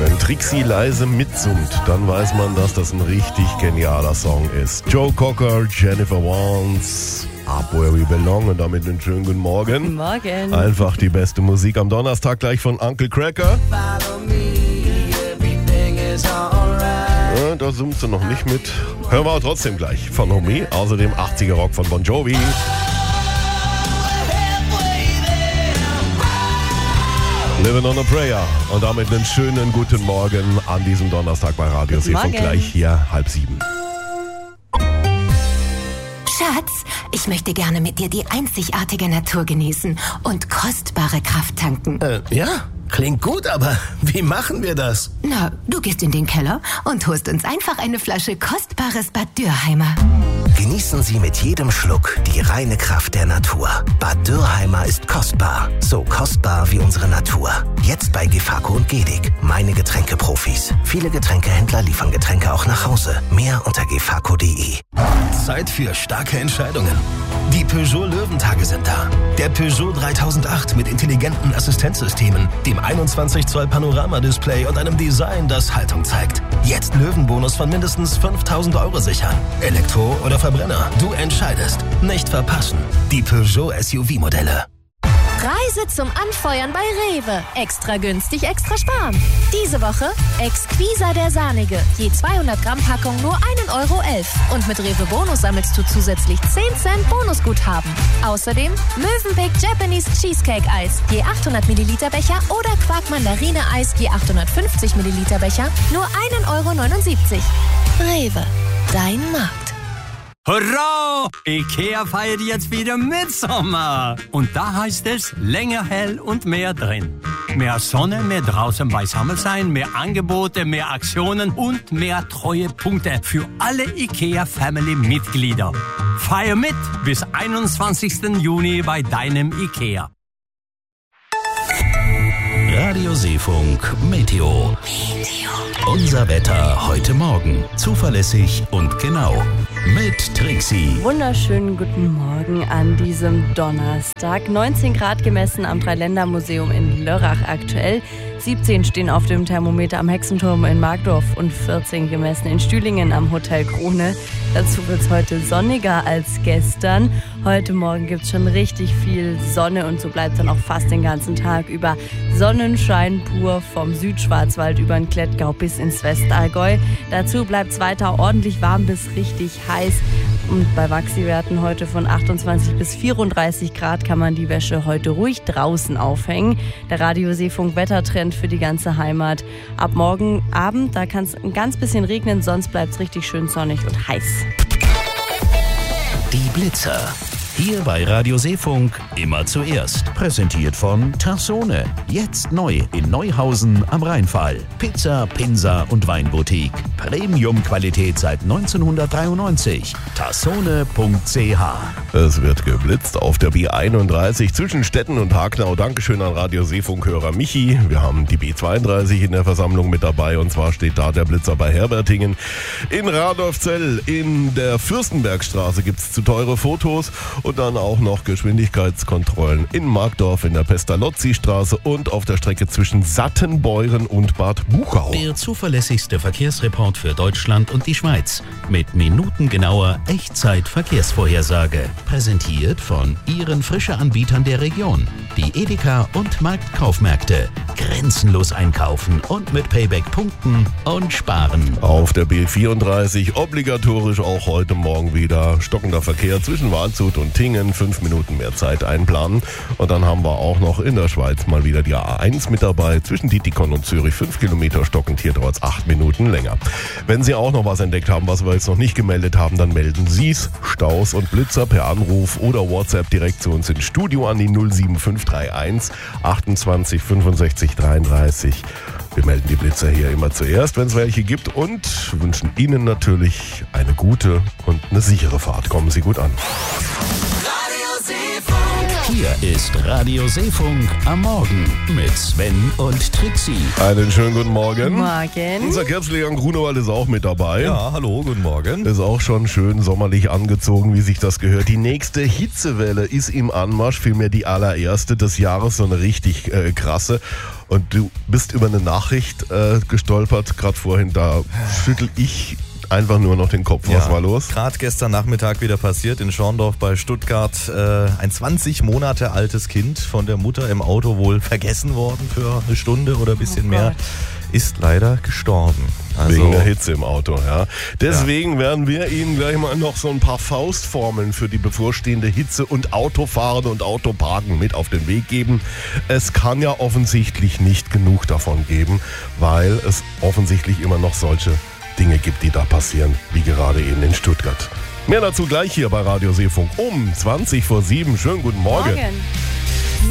Wenn Trixie leise mitsummt, dann weiß man, dass das ein richtig genialer Song ist. Joe Cocker, Jennifer Warnes, Up Where We Belong und damit einen schönen guten Morgen. Guten Morgen. Einfach die beste Musik am Donnerstag gleich von Uncle Cracker. Ja, da summt sie noch nicht mit. Hören wir aber trotzdem gleich von Homie. Außerdem 80er Rock von Bon Jovi. Living on a Prayer. Und damit einen schönen guten Morgen an diesem Donnerstag bei Radio Seefunk. Gleich hier 6:30. Schatz, ich möchte gerne mit dir die einzigartige Natur genießen und kostbare Kraft tanken. Ja, klingt gut, aber wie machen wir das? Na, du gehst in den Keller und holst uns einfach eine Flasche kostbares Bad Dürrheimer. Genießen Sie mit jedem Schluck die reine Kraft der Natur. Bad Dürrheimer ist kostbar. So kostbar wie unsere Natur. Jetzt bei Gefako und Gedig. Meine Getränkeprofis. Viele Getränkehändler liefern Getränke auch nach Hause. Mehr unter gefako.de. Zeit für starke Entscheidungen. Die Peugeot Löwentage sind da. Der Peugeot 3008 mit intelligenten Assistenzsystemen, dem 21 Zoll Panoramadisplay und einem Design, das Haltung zeigt. Jetzt Löwenbonus von mindestens 5.000 € sichern. Elektro oder Verbrenner, du entscheidest. Nicht verpassen. Die Peugeot SUV-Modelle. Preise zum Anfeuern bei Rewe. Extra günstig, extra sparen. Diese Woche Exquisa der Sahnige. Je 200 Gramm Packung nur 1,11 €. Und mit Rewe Bonus sammelst du zusätzlich 10 Cent Bonusguthaben. Außerdem Mövenpick Japanese Cheesecake Eis. Je 800 Milliliter Becher oder Quark Mandarine Eis. Je 850 Milliliter Becher. Nur 1,79 €. Rewe. Dein Markt. Hurra! Ikea feiert jetzt wieder Mitsommer. Und da heißt es, länger hell und mehr drin. Mehr Sonne, mehr draußen beisammen sein, mehr Angebote, mehr Aktionen und mehr Treuepunkte für alle Ikea-Family-Mitglieder. Feier mit bis 21. Juni bei deinem Ikea. Radio Seefunk Meteo. Unser Wetter heute Morgen. Zuverlässig und genau. Mit Trixie. Wunderschönen guten Morgen an diesem Donnerstag. 19 Grad gemessen am Dreiländermuseum in Lörrach aktuell. 17 stehen auf dem Thermometer am Hexenturm in Markdorf und 14 gemessen in Stühlingen am Hotel Krone. Dazu wird es heute sonniger als gestern. Heute Morgen gibt es schon richtig viel Sonne und so bleibt es dann auch fast den ganzen Tag über. Sonnenschein pur vom Südschwarzwald über den Klettgau bis ins Westallgäu. Dazu bleibt es weiter ordentlich warm bis richtig heiß. Und bei Maxi-Werten heute von 28 bis 34 Grad kann man die Wäsche heute ruhig draußen aufhängen. Der Radio Seefunk Wettertrend für die ganze Heimat. Ab morgen Abend, da kann es ein ganz bisschen regnen, sonst bleibt es richtig schön sonnig und heiß. Die Blitzer. Hier bei Radio Seefunk immer zuerst. Präsentiert von Tassone. Jetzt neu in Neuhausen am Rheinfall. Pizza, Pinsa und Weinboutique. Premium-Qualität seit 1993. Tassone.ch. Es wird geblitzt auf der B31 zwischen Stetten und Hagnau. Dankeschön an Radio Seefunk-Hörer Michi. Wir haben die B32 in der Versammlung mit dabei und zwar steht da der Blitzer bei Herbertingen. In Radolfzell in der Fürstenbergstraße gibt es zu teure Fotos. Und dann auch noch Geschwindigkeitskontrollen in Markdorf in der Pestalozzi-Straße und auf der Strecke zwischen Sattenbeuren und Bad Buchau. Der zuverlässigste Verkehrsreport für Deutschland und die Schweiz. Mit minutengenauer Echtzeit-Verkehrsvorhersage. Präsentiert von Ihren Frische-Anbietern der Region. Die Edeka und Marktkaufmärkte. Grenzenlos einkaufen und mit Payback punkten und sparen. Auf der B34 obligatorisch auch heute Morgen wieder stockender Verkehr zwischen Waldshut und Tingen. 5 Minuten mehr Zeit einplanen. Und dann haben wir auch noch in der Schweiz mal wieder die A1 mit dabei. Zwischen Dietikon und Zürich 5 Kilometer stockend. Hier dauert es 8 Minuten länger. Wenn Sie auch noch was entdeckt haben, was wir jetzt noch nicht gemeldet haben, dann melden Sie es. Staus und Blitzer per Anruf oder WhatsApp direkt zu uns ins Studio an die 07531 28 65 33. Wir melden die Blitzer hier immer zuerst, wenn es welche gibt und wünschen Ihnen natürlich eine gute und eine sichere Fahrt. Kommen Sie gut an. Hier ist Radio Seefunk am Morgen mit Sven und Trixie. Einen schönen guten Morgen. Morgen. Unser Kerzleger Grunewald ist auch mit dabei. Ja, hallo, guten Morgen. Ist auch schon schön sommerlich angezogen, wie sich das gehört. Die nächste Hitzewelle ist im Anmarsch, vielmehr die allererste des Jahres, so eine richtig krasse. Und du bist über eine Nachricht gestolpert, gerade vorhin, da schüttel ich einfach nur noch den Kopf. Was war los? Gerade gestern Nachmittag wieder passiert in Schorndorf bei Stuttgart. Ein 20 Monate altes Kind von der Mutter im Auto wohl vergessen worden für eine Stunde oder ein bisschen mehr. Ist leider gestorben. Also, wegen der Hitze im Auto, ja. Deswegen werden wir Ihnen gleich mal noch so ein paar Faustformeln für die bevorstehende Hitze und Autofahren und Autoparken mit auf den Weg geben. Es kann ja offensichtlich nicht genug davon geben, weil es offensichtlich immer noch solche Dinge gibt, die da passieren, wie gerade eben in Stuttgart. Mehr dazu gleich hier bei Radio Seefunk um 20 vor 7. Schönen guten Morgen.